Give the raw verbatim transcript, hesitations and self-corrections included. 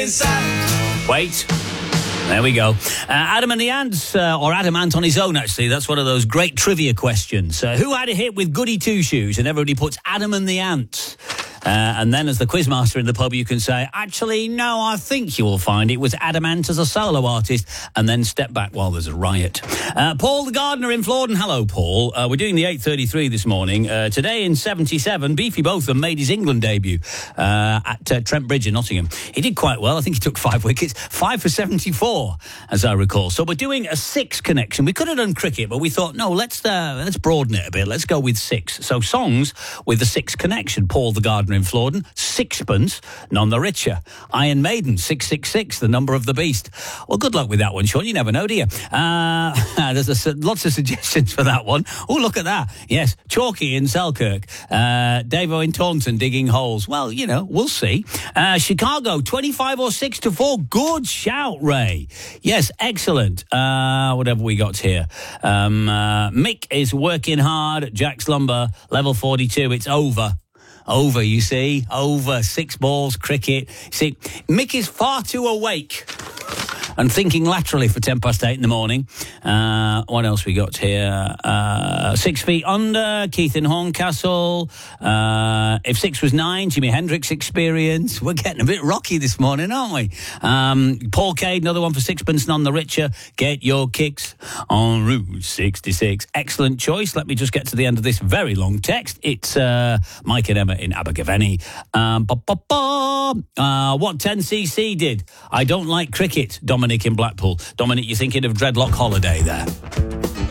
Wait. There we go. Uh, Adam and the Ants, uh, or Adam Ant on his own, actually. That's one of those great trivia questions. Uh, who had a hit with Goody Two Shoes? And everybody puts Adam and the Ants. Uh, and then as the quizmaster in the pub, you can say, actually, no, I think you will find it was Adam Ant as a solo artist, and then step back while there's a riot. Uh, Paul the Gardener in Florden. Hello, Paul. Uh, we're doing the eight thirty-three this morning. Uh, today in seventy-seven, Beefy Botham made his England debut uh, at uh, Trent Bridge in Nottingham. He did quite well. I think he took five wickets, five for seventy-four, as I recall. So we're doing a six connection. We could have done cricket, but we thought, no, let's uh, let's broaden it a bit. Let's go with six. So songs with the six connection. Paul the Gardener in Florden, sixpence, none the richer. Iron Maiden, six six six, the number of the beast. Well, good luck with that one, Sean. You never know, do you? Uh, there's a, lots of suggestions for that one. Oh, look at that. Yes, Chalky in Selkirk. Uh, Davo in Taunton digging holes. Well, you know, we'll see. Uh, Chicago, twenty-five or six to four. Good shout, Ray. Yes, excellent. Uh, what have we got here? Um, uh, Mick is working hard. Jack Slumber, level forty-two. It's over. Over, you see. Over. Six balls, cricket. See, Mick is far too awake and thinking laterally for ten past eight in the morning. Uh, what else we got here? Uh, six feet under, Keith in Horncastle. Uh, if six was nine, Jimi Hendrix Experience. We're getting a bit rocky this morning, aren't we? Um, Paul Cade, another one for sixpence, none the richer. Get your kicks on Route sixty-six. Excellent choice. Let me just get to the end of this very long text. It's uh, Mike and Emma in Abergavenny. Um, ba, ba, ba. Uh, what ten C C did? I don't like cricket, Dominic in Blackpool. Dominic, you're thinking of Dreadlock Holiday there.